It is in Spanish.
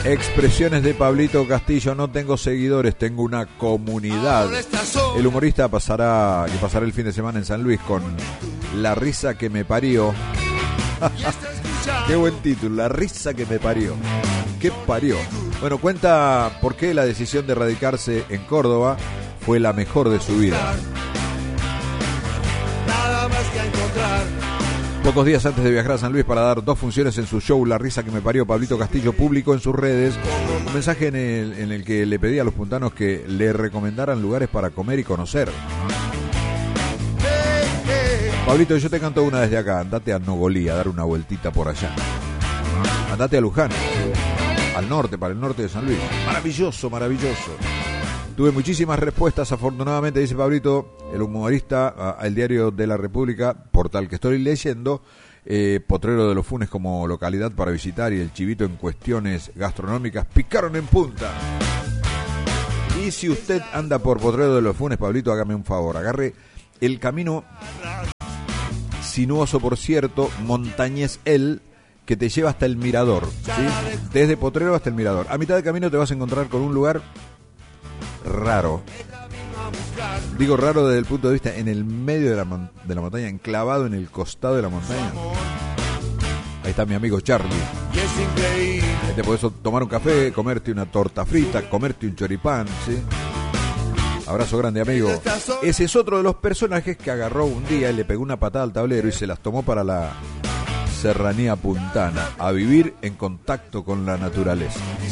Expresiones de Pablito Castillo: no tengo seguidores, tengo una comunidad. El humorista que pasará el fin de semana en San Luis con La risa que me parió. Qué buen título, La risa que me parió. ¿Qué parió? Bueno, cuenta por qué la decisión de radicarse en Córdoba fue la mejor de su vida. Nada más que encontrar. Pocos días antes de viajar a San Luis para dar 2 funciones en su show La risa que me parió, Pablito Castillo publicó en sus redes un mensaje en el que le pedía a los puntanos que le recomendaran lugares para comer y conocer. Pablito, yo te canto una desde acá. Andate a Nogolí a dar una vueltita por allá. Andate a Luján, al norte, para el norte de San Luis. Maravilloso, maravilloso. Tuve muchísimas respuestas, afortunadamente, dice Pablito, el humorista, al Diario de la República, portal que estoy leyendo. Potrero de los Funes como localidad para visitar y el chivito en cuestiones gastronómicas picaron en punta. Y si usted anda por Potrero de los Funes, Pablito, hágame un favor, agarre el camino sinuoso, por cierto, montañés que te lleva hasta el mirador, ¿sí? Desde Potrero hasta el mirador. A mitad de camino te vas a encontrar con un lugar raro. Digo raro desde el punto de vista en el medio de la montaña, enclavado en el costado de la montaña. Ahí está mi amigo Charlie. Ahí te podés tomar un café, comerte una torta frita, comerte un choripán, ¿sí? Abrazo grande, amigo. Ese es otro de los personajes que agarró un día y le pegó una patada al tablero y se las tomó para la serranía puntana, a vivir en contacto con la naturaleza.